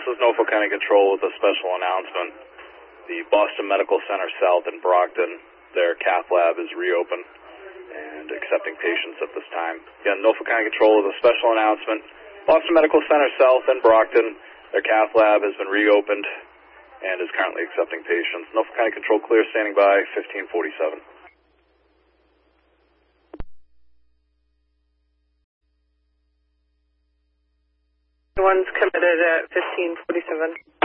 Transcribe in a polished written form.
is Norfolk County Control with a special announcement. The Boston Medical Center South in Brockton, their cath lab is reopened and accepting patients at this time. Again, Norfolk County Control with a special announcement. Boston Medical Center South in Brockton, their cath lab has been reopened and is currently accepting patients. Norfolk County Control clear, standing by, 1547. One's committed at 1547.